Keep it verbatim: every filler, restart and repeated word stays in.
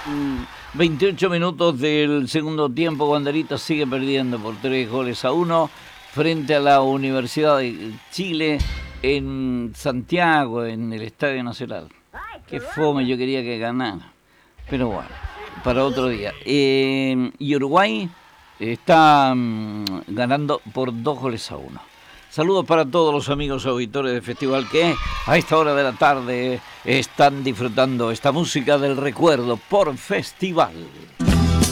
veintiocho minutos del segundo tiempo. Wanderito sigue perdiendo por tres goles a uno frente a la Universidad de Chile en Santiago, en el Estadio Nacional. Qué fome, yo quería que ganara. Pero bueno, para otro día. Eh, y Uruguay está um, ganando por dos goles a uno. Saludos para todos los amigos auditores del festival que a esta hora de la tarde están disfrutando esta música del recuerdo por Festival.